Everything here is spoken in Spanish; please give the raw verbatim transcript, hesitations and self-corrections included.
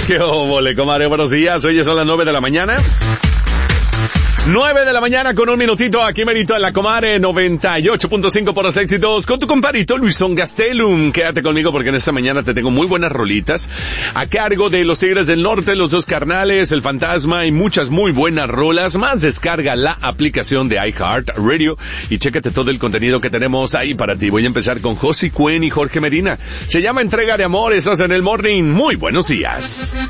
Qué óvole, comadre, buenos días. Hoy son las nueve de la mañana. nueve de la mañana con un minutito aquí merito en la Comare noventa y ocho punto cinco por los éxitos con tu compadrito Luisón Gastelum. Quédate conmigo porque en esta mañana te tengo muy buenas rolitas a cargo de los Tigres del Norte, los Dos Carnales, El Fantasma y muchas muy buenas rolas más. Descarga la aplicación de iHeartRadio y chécate todo el contenido que tenemos ahí para ti. Voy a empezar con Josie Cuen y Jorge Medina. Se llama Entrega de Amor, estás en el Morning. Muy buenos días.